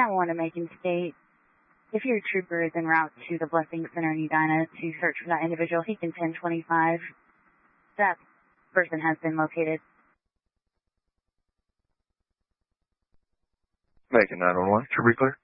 911 to Macon State. If your trooper is en route to the Blessing Center in Edina to search for that individual, he can 1025. That person has been located. Macon 911, should be clear.